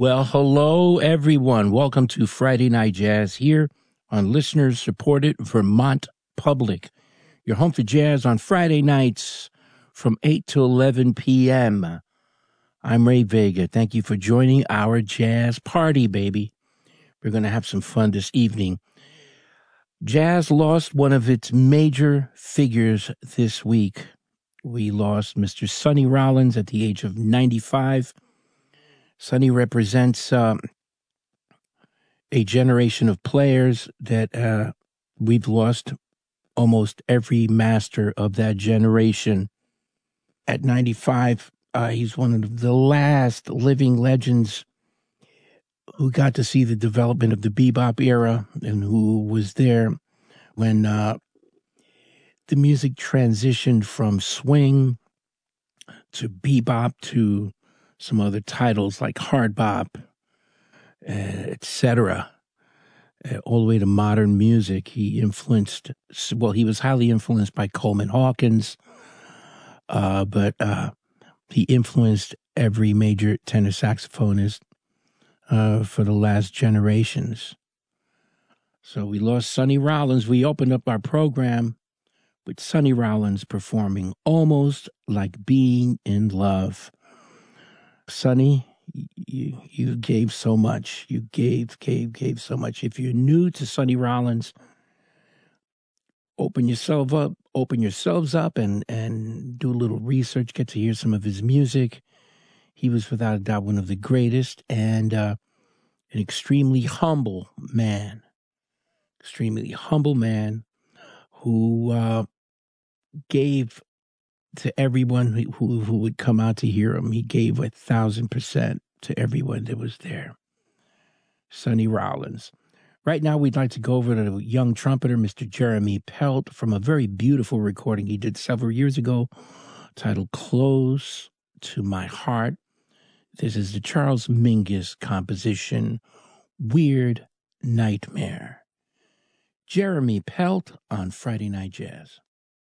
Well, hello, everyone. Welcome to Friday Night Jazz here on listeners-supported Vermont Public. Your home for jazz on Friday nights from 8 to 11 p.m. I'm Ray Vega. Thank you for joining our jazz party, baby. We're going to have some fun this evening. Jazz lost one of its major figures this week. We lost Mr. Sonny Rollins at the age of 95. Sonny represents a generation of players that we've lost almost every master of that generation. At 95, he's one of the last living legends who got to see the development of the bebop era and who was there when the music transitioned from swing to bebop to some other titles like hard bop, etc., all the way to modern music. He was highly influenced by Coleman Hawkins, but he influenced every major tenor saxophonist for the last generations. So we lost Sonny Rollins. We opened up our program with Sonny Rollins performing Almost Like Being in Love. Sonny, you gave so much. You gave so much. If you're new to Sonny Rollins, open yourselves up and do a little research, get to hear some of his music. He was without a doubt one of the greatest and an extremely humble man who gave to everyone who would come out to hear him. He gave 1,000% to everyone that was there. Sonny Rollins. Right now, we'd like to go over to young trumpeter, Mr. Jeremy Pelt, from a very beautiful recording he did several years ago, titled Close to My Heart. This is the Charles Mingus composition, Weird Nightmare. Jeremy Pelt on Friday Night Jazz.